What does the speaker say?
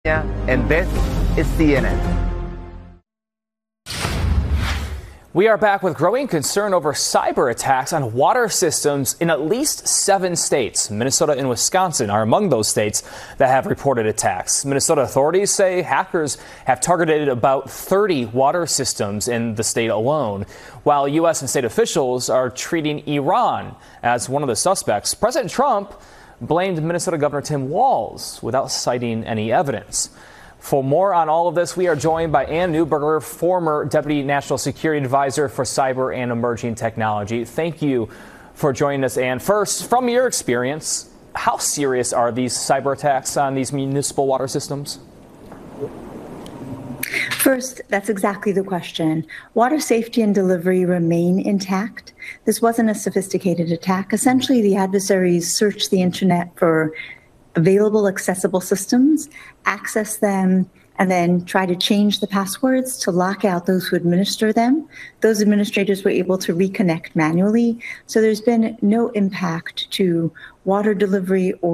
And this is CNN. We are back with growing concern over cyber attacks on water systems in at least 7 states. Minnesota and Wisconsin are among those states that have reported attacks. Minnesota authorities say hackers have targeted about 30 water systems in the state alone, while U.S. and state officials are treating Iran as one of the suspects. President Trump blamed Minnesota Governor Tim Walz without citing any evidence. For more on all of this, we are joined by Ann Neuberger, former Deputy National Security Advisor for Cyber and Emerging Technology. Thank you for joining us, Ann. First, from your experience, how serious are these cyber attacks on these municipal water systems? First, that's exactly the question. Water safety and delivery remain intact. This wasn't a sophisticated attack. Essentially, the adversaries searched the internet for available accessible systems, access them, and then try to change the passwords to lock out those who administer them. Those administrators were able to reconnect manually. So there's been no impact to water delivery or